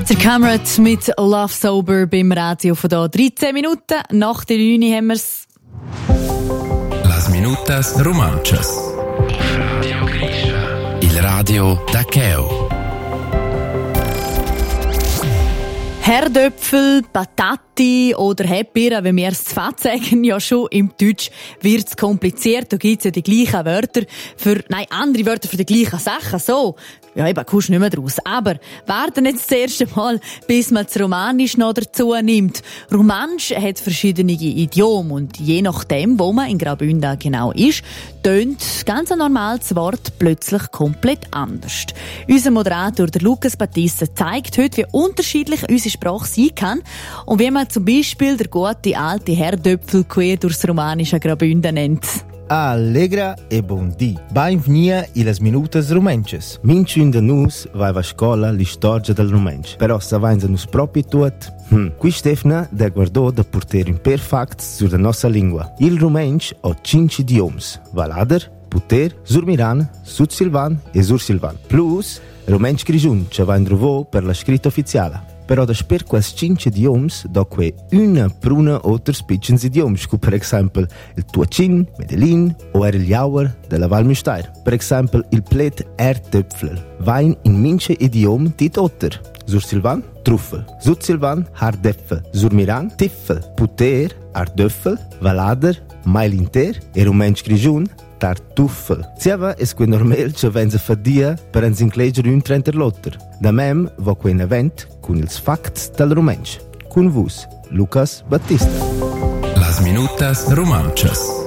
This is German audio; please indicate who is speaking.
Speaker 1: Der Cameron mit Love Sober beim Radio von da. 13 Minuten nach der 9 haben wir's.
Speaker 2: Las minutas romances. Radio Grisha. Il radio da Cheo.
Speaker 1: Herdöpfel, Patati oder Hepira, wenn wir es zu fett sagen, ja schon im Deutsch wird's kompliziert. Da gibt's ja die gleichen Wörter andere Wörter für die gleichen Sachen. So. Ja, eben, kommst nicht mehr draus. Aber warten jetzt das erste Mal, bis man das Romanisch noch dazu nimmt. Romansch hat verschiedene Idiome und je nachdem, wo man in Graubünden genau ist, tönt ganz ein normales Wort plötzlich komplett anders. Unser Moderator, der Lukas Battista, zeigt heute, wie unterschiedlich unsere Sprache sein kann und wie man zum Beispiel der gute alte Herdöpfel quer durchs romanische Graubünden nennt.
Speaker 3: Allegra e bon dì. Benvenuti illes minutas romances. Minchun de nus vai a scola l'istorgia del romanch. Però se vain nus propi tuot, qui Stefna de guardò de porter un perfect sur la nostra lingua. Il romanch ha 5 idioms. Valader, puter, surmiran, sud-silvan e sur-silvan. Plus, romanch grigiun, ce vain trovò per la scritta ufficiale. Però da per quels 5 idioms da que una pruna otters pitchens idioms, come per esempio il Tuacin, Medellin o il Jauer della Val Müstair. Per esempio il plet Erdöpfel. Vain in minche idiom dit otter. Sur-silvan, truffel. Sud-silvan, hardöpfel. Surmiran, tiffel. Puter, ardöpfel. Valader, mailinter. E romansch grigiun, tartuffel. Sieva es que normal che venza fadia per ens incleger un trenterlotter. Da mem va quen event con ils facts del romansch. Con vus, Lucas Battista.
Speaker 2: Las minutas romances.